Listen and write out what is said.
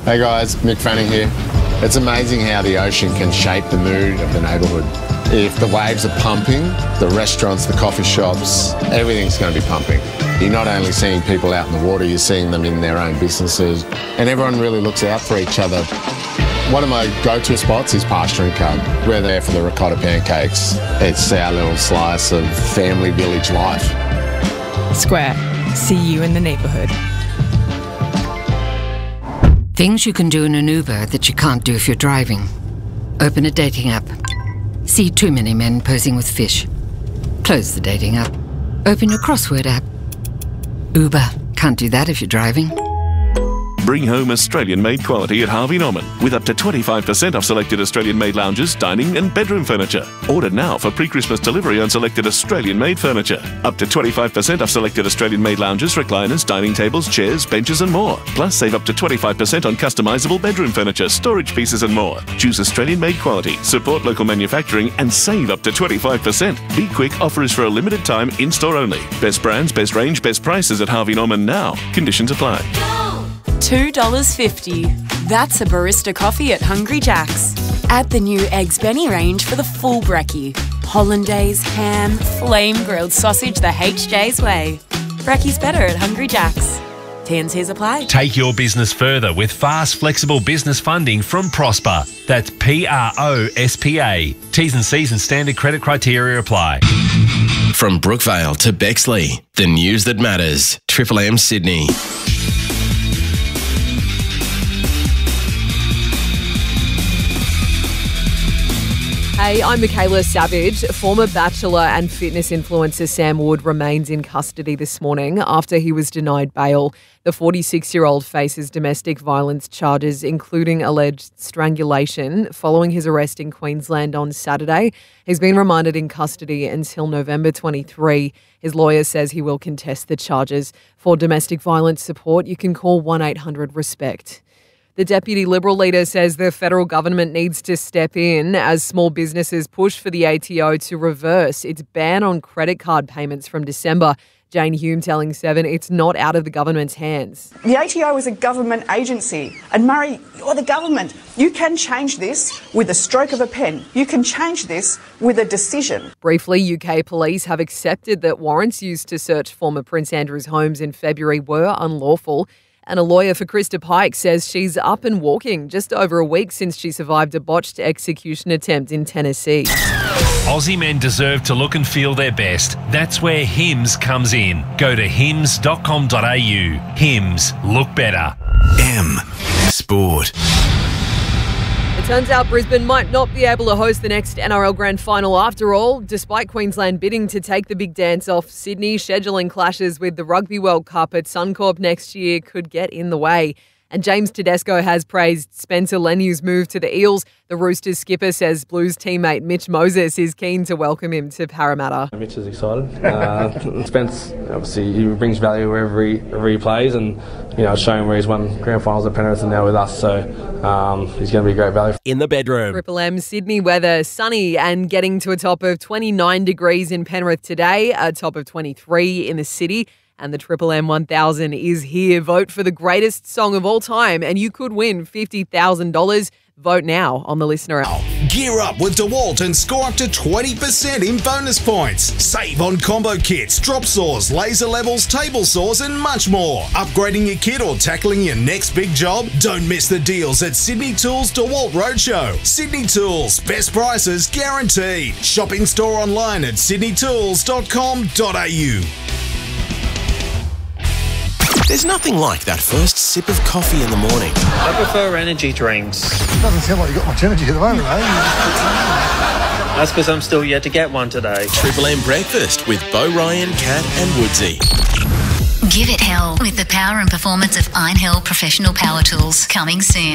Hey guys, Mick Fanning here. It's amazing how the ocean can shape the mood of the neighbourhood. If the waves are pumping, the restaurants, the coffee shops, everything's going to be pumping. You're not only seeing people out in the water, you're seeing them in their own businesses, and everyone really looks out for each other. One of my go-to spots is Pasture & Cub. We're there for the ricotta pancakes. It's our little slice of family village life. Square. See you in the neighbourhood. Things you can do in an Uber that you can't do if you're driving. Open a dating app. See too many men posing with fish. Close the dating app. Open your crossword app. Uber. Can't do that if you're driving. Bring home Australian-made quality at Harvey Norman with up to 25% off selected Australian-made lounges, dining and bedroom furniture. Order now for pre-Christmas delivery on selected Australian-made furniture. Up to 25% off selected Australian-made lounges, recliners, dining tables, chairs, benches and more. Plus save up to 25% on customisable bedroom furniture, storage pieces and more. Choose Australian-made quality, support local manufacturing and save up to 25%. Be quick, offer is for a limited time, in-store only. Best brands, best range, best prices at Harvey Norman now. Conditions apply. $2.50. That's a barista coffee at Hungry Jack's. Add the new Eggs Benny range for the full brekkie. Hollandaise, ham, flame-grilled sausage the HJ's way. Brekkie's better at Hungry Jack's. T&Cs apply. Take your business further with fast, flexible business funding from Prosper. That's PROSPA. T's and C's and standard credit criteria apply. From Brookvale to Bexley, the news that matters. Triple M Sydney. Hey, I'm Michaela Savage. Former Bachelor and fitness influencer Sam Wood remains in custody this morning after he was denied bail. The 46-year-old faces domestic violence charges, including alleged strangulation, following his arrest in Queensland on Saturday. He's been remanded in custody until November 23. His lawyer says he will contest the charges. For domestic violence support, you can call 1-800-RESPECT. The Deputy Liberal leader says the federal government needs to step in as small businesses push for the ATO to reverse its ban on credit card payments from December. Jane Hume telling Seven it's not out of the government's hands. The ATO is a government agency. And Murray, you're the government. You can change this with a stroke of a pen. You can change this with a decision. Briefly, UK police have accepted that warrants used to search former Prince Andrew's homes in February were unlawful. And a lawyer for Krista Pike says she's up and walking just over a week since she survived a botched execution attempt in Tennessee. Aussie men deserve to look and feel their best. That's where Hims comes in. Go to hims.com.au. Hims, look better. M Sport. It turns out Brisbane might not be able to host the next NRL Grand Final after all, despite Queensland bidding to take the big dance off Sydney. Scheduling clashes with the Rugby World Cup at Suncorp next year could get in the way. And James Tedesco has praised Spencer Leniu's move to the Eels. The Roosters skipper says Blues teammate Mitch Moses is keen to welcome him to Parramatta. Mitch is excited. Spence, obviously, he brings value wherever he plays, and showing where he's won grand finals at Penrith and now with us. So he's going to be great value. In the bedroom. Triple M Sydney weather, sunny and getting to a top of 29 degrees in Penrith today, a top of 23 in the city. And the Triple M 1000 is here. Vote for the greatest song of all time and you could win $50,000. Vote now on the Listener app. Gear up with DeWalt and score up to 20% in bonus points. Save on combo kits, drop saws, laser levels, table saws and much more. Upgrading your kit or tackling your next big job? Don't miss the deals at Sydney Tools DeWalt Roadshow. Sydney Tools, best prices guaranteed. Shop in store online at sydneytools.com.au. There's nothing like that first sip of coffee in the morning. I prefer energy drinks. Doesn't seem like you've got much energy at the moment, eh? That's because I'm still yet to get one today. Triple M Breakfast with Bo Ryan, Kat and Woodsy. Give it hell with the power and performance of Einhell Professional Power Tools. Coming soon.